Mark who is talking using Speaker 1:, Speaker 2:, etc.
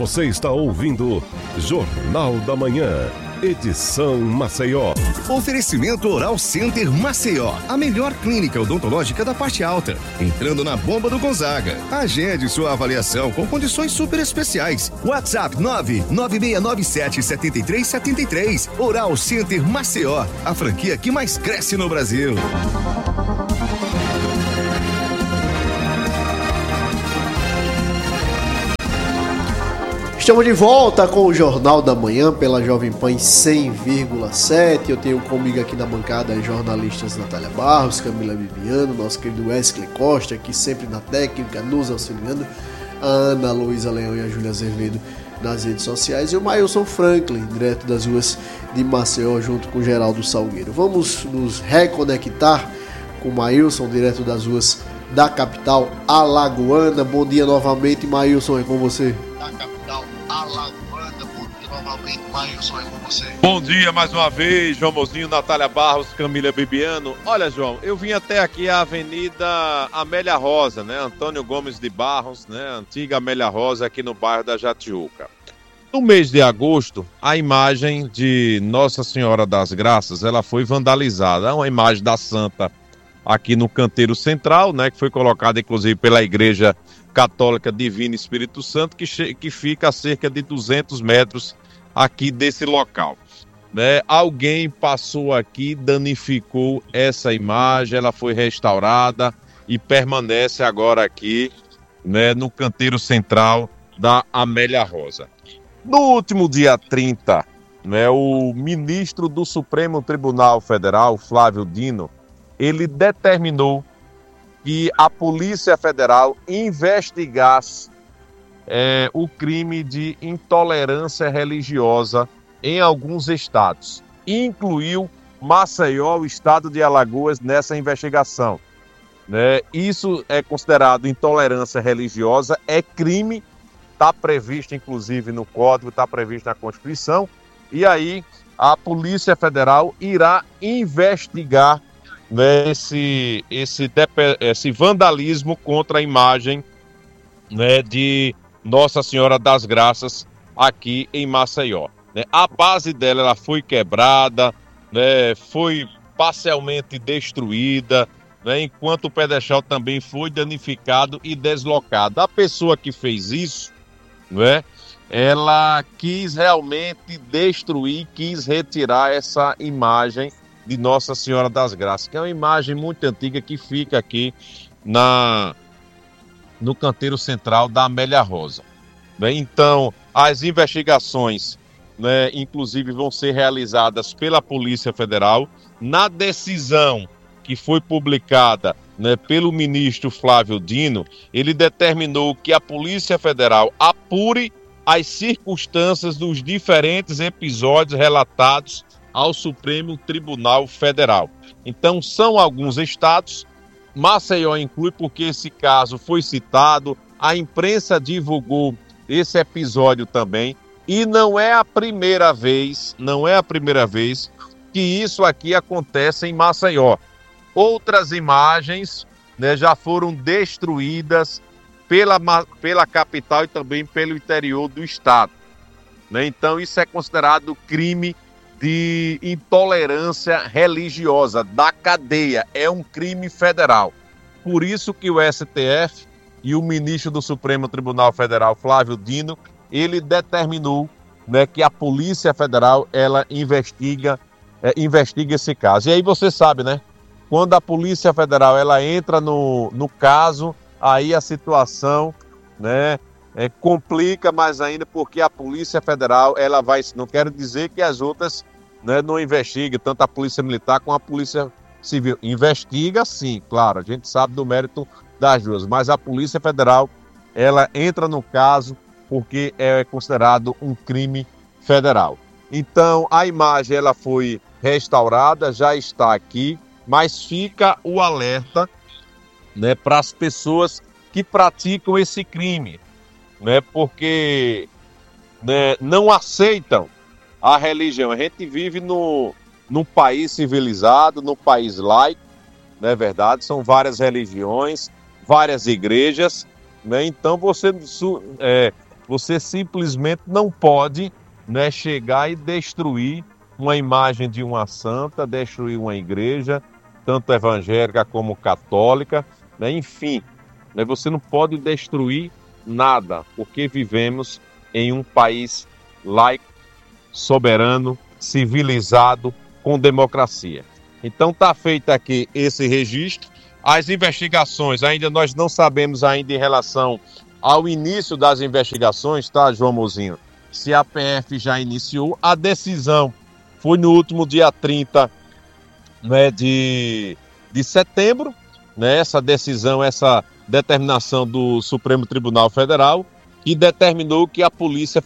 Speaker 1: Você está ouvindo Jornal da Manhã, edição Maceió.
Speaker 2: Oferecimento Oral Center Maceió, a melhor clínica odontológica da parte alta. Entrando na bomba do Gonzaga. Agende sua avaliação com condições super especiais. WhatsApp 99697-7373. Oral Center Maceió, a franquia que mais cresce no Brasil.
Speaker 3: Estamos de volta com o Jornal da Manhã pela Jovem Pan 100,7. Eu tenho comigo aqui na bancada as jornalistas Natália Barros, Camila Bibiano, nosso querido Wesley Costa, aqui sempre na técnica, nos auxiliando, a Ana Luísa Leão e a Júlia Azevedo nas redes sociais, e o Mailson Franklin, direto das ruas de Maceió, junto com o Geraldo Salgueiro. Vamos nos reconectar com o Mailson, direto das ruas da capital alagoana. Bom dia novamente, Mailson, é com você.
Speaker 4: Bom dia mais uma vez, João Mozinho, Natália Barros, Camila Bibiano. Olha, João, eu vim até aqui a Avenida Amélia Rosa, né? Antônio Gomes de Barros, né? Antiga Amélia Rosa, aqui no bairro da Jatiuca. No mês de agosto, a imagem de Nossa Senhora das Graças, ela foi vandalizada. É uma imagem da Santa aqui no canteiro central, né? Que foi colocada, inclusive, pela Igreja Católica Divino Espírito Santo, que fica a cerca de 200 metros aqui desse local, né? Alguém passou aqui, danificou essa imagem, ela foi restaurada e permanece agora aqui, né, no canteiro central da Amélia Rosa. No último dia 30, né, o ministro do Supremo Tribunal Federal, Flávio Dino, ele determinou que a Polícia Federal investigasse o crime de intolerância religiosa em alguns estados. Incluiu Maceió, o estado de Alagoas, nessa investigação, né? Isso é considerado intolerância religiosa, é crime, está previsto inclusive no Código, está previsto na Constituição, e aí a Polícia Federal irá investigar, né, esse vandalismo contra a imagem, né, de Nossa Senhora das Graças aqui em Maceió, né? A base dela ela foi quebrada, né, foi parcialmente destruída, né, enquanto o pedestal também foi danificado e deslocado. A pessoa que fez isso, né, ela quis realmente destruir, quis retirar essa imagem de Nossa Senhora das Graças, que é uma imagem muito antiga que fica aqui no canteiro central da Amélia Rosa. Então, as investigações, né, inclusive, vão ser realizadas pela Polícia Federal. Na decisão que foi publicada, né, pelo ministro Flávio Dino, ele determinou que a Polícia Federal apure as circunstâncias dos diferentes episódios relatados ao Supremo Tribunal Federal. Então, são alguns estados, Maceió inclui porque esse caso foi citado, a imprensa divulgou esse episódio também, e não é a primeira vez que isso aqui acontece em Maceió. Outras imagens, né, já foram destruídas pela capital e também pelo interior do estado, né? Então isso é considerado crime de intolerância religiosa da cadeia, é um crime federal. Por isso que o STF e o ministro do Supremo Tribunal Federal, Flávio Dino, ele determinou, né, que a Polícia Federal ela investiga esse caso. E aí você sabe, né? Quando a Polícia Federal ela entra no caso, aí a situação, né, complica mais ainda, porque a Polícia Federal ela vai, não quero dizer que as outras, né, não investiguem, tanto a Polícia Militar como a Polícia Civil. Investiga sim, claro, a gente sabe do mérito das duas, mas a Polícia Federal ela entra no caso porque é considerado um crime federal. Então a imagem ela foi restaurada, já está aqui, mas fica o alerta, né, para as pessoas que praticam esse crime, né, porque, né, não aceitam a religião. A gente vive num país civilizado, num país laico, não é verdade? São várias religiões, várias igrejas, né? Então você você simplesmente não pode, né, chegar e destruir uma imagem de uma santa, destruir uma igreja, tanto evangélica como católica, né, enfim, né, você não pode destruir nada, porque vivemos em um país laico, soberano, civilizado, com democracia. Então está feito aqui esse registro. As investigações, ainda nós não sabemos ainda em relação ao início das investigações, tá, João Mozinho? Se a PF já iniciou, a decisão foi no último dia 30, né, de setembro, né, essa decisão, essa determinação do Supremo Tribunal Federal, que determinou que a Polícia